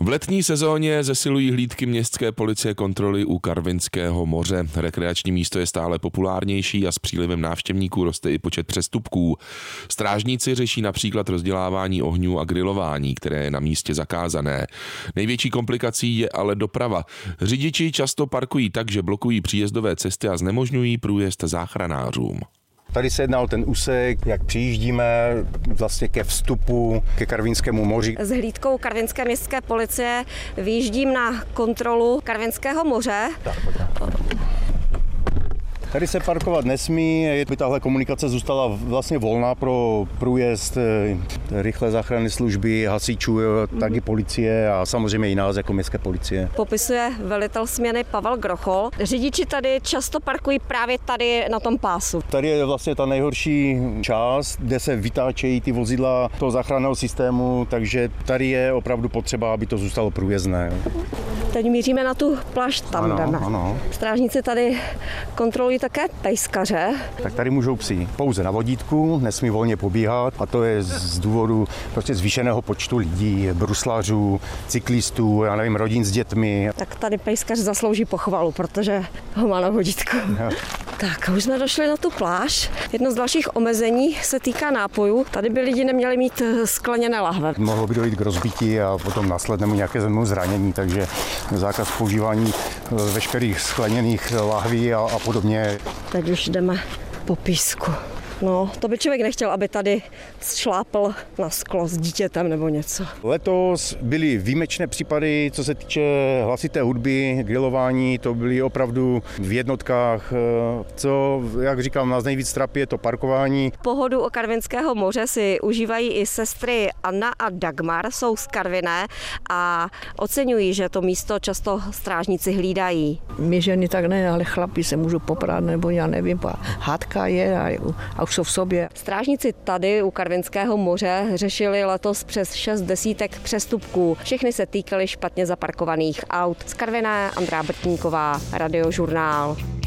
V letní sezóně zesilují hlídky městské policie kontroly u Karvinského moře. Rekreační místo je stále populárnější a s přílivem návštěvníků roste i počet přestupků. Strážníci řeší například rozdělávání ohňů a grilování, které je na místě zakázané. Největší komplikací je ale doprava. Řidiči často parkují tak, že blokují příjezdové cesty a znemožňují průjezd záchranářům. Tady se jedná o ten úsek, jak přijíždíme vlastně ke vstupu ke Karvinskému moři. S hlídkou Karvinské městské policie vyjíždím na kontrolu Karvinského moře. Tady se parkovat nesmí, by tahle komunikace zůstala vlastně volná pro průjezd rychlé záchranné služby, hasičů, tak i policie a samozřejmě i nás jako městské policie. Popisuje velitel směny Pavel Grochol. Řidiči tady často parkují právě tady na tom pásu. Tady je vlastně ta nejhorší část, kde se vytáčejí ty vozidla toho záchranného systému, takže tady je opravdu potřeba, aby to zůstalo průjezdné. Teď míříme na tu pláž, tam jdeme. Ano. Strážníci tady kontrolují také pejskaře. Tak tady můžou psi pouze na vodítku, nesmí volně pobíhat a to je z důvodu prostě zvýšeného počtu lidí, bruslařů, cyklistů, já nevím, rodin s dětmi. Tak tady pejskař zaslouží pochvalu, protože ho má na vodítku. Tak, už jsme došli na tu pláž. Jedno z dalších omezení se týká nápojů. Tady by lidi neměli mít skleněné lahve. Mohlo by dojít k rozbití a potom následnému nějaké zranění, takže zákaz používání veškerých skleněných lahví a podobně. Teď už jdeme po písku. No, to by člověk nechtěl, aby tady šlápl na sklo s dítětem nebo něco. Letos byly výjimečné případy, co se týče hlasité hudby, grilování, to byly opravdu v jednotkách. Co, jak říkám, nás nejvíc trápí je to parkování. Pohodu o Karvinského moře si užívají i sestry Anna a Dagmar, jsou z Karviné a oceňují, že to místo často strážníci hlídají. My ženy tak ne, ale chlapi se můžou poprat, nebo já nevím, hádka je a už jsou v sobě. Strážníci tady u Karvinského moře řešili letos přes 6 desítek přestupků. Všechny se týkaly špatně zaparkovaných aut. Z Karviné Andrá Brtníková, Radiožurnál.